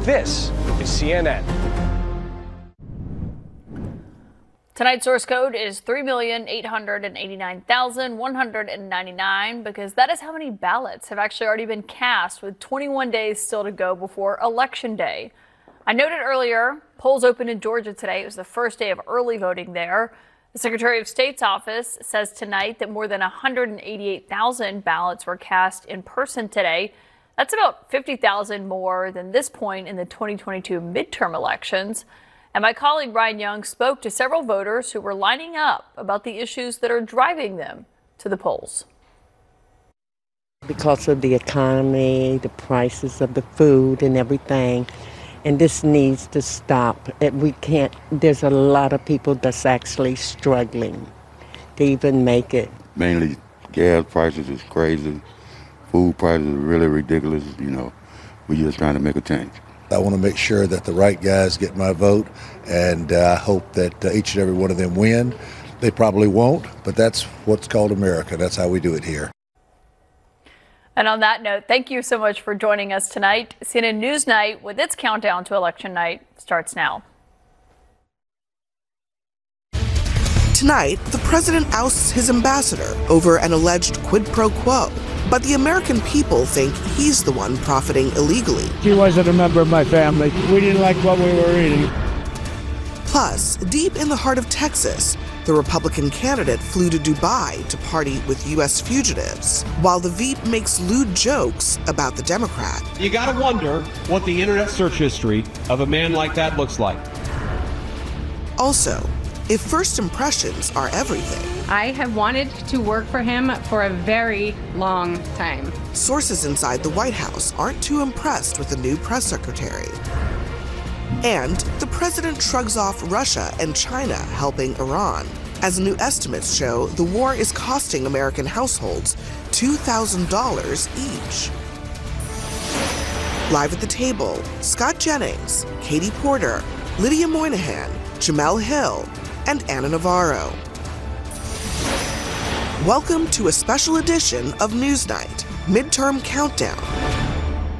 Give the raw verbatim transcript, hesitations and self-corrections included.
This is C N N. Tonight's source code is three million eight hundred eighty-nine thousand one hundred ninety-nine because that is how many ballots have actually already been cast, with twenty-one days still to go before Election Day. I noted earlier, polls opened in Georgia today. It was the first day of early voting there. The Secretary of State's office says tonight that more than one hundred eighty-eight thousand ballots were cast in person today. That's about fifty thousand more than this point in the twenty twenty-two midterm elections. And my colleague Ryan Young spoke to several voters who were lining up about the issues that are driving them to the polls. Because of the economy, the prices of the food and everything, and this needs to stop. We can't, there's a lot of people that's actually struggling to even make it. Mainly gas prices is crazy. Food prices are really ridiculous. You know, we're just trying to make a change. I want to make sure that the right guys get my vote, and I uh, hope that uh, each and every one of them win. They probably won't, but that's what's called America. That's how we do it here. And on that note, thank you so much for joining us tonight. C N N News Night with its countdown to election night starts now. Tonight, the president ousts his ambassador over an alleged quid pro quo. But the American people think he's the one profiting illegally. She wasn't a member of my family. We didn't like what we were eating. Plus, deep in the heart of Texas, the Republican candidate flew to Dubai to party with U S fugitives, while the Veep makes lewd jokes about the Democrat. You gotta wonder what the internet search history of a man like that looks like. Also, if first impressions are everything, I have wanted to work for him for a very long time. Sources inside the White House aren't too impressed with the new press secretary. And the president shrugs off Russia and China helping Iran. As new estimates show, the war is costing American households two thousand dollars each. Live at the table, Scott Jennings, Katie Porter, Lydia Moynihan, Jamel Hill, and Anna Navarro. Welcome to a special edition of Newsnight, Midterm Countdown.